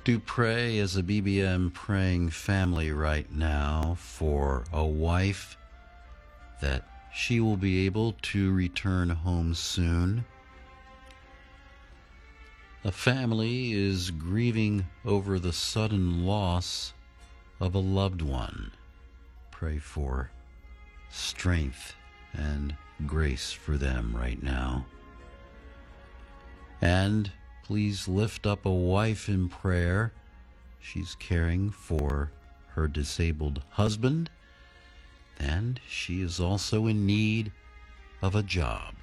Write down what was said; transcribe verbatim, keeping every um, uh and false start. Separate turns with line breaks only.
to pray as a B B M praying family right now for a wife that she will be able to return home soon. A family is grieving over the sudden loss of a loved one. Pray for strength and grace for them right now. And please lift up a wife in prayer. She's caring for her disabled husband, and she is also in need of a job.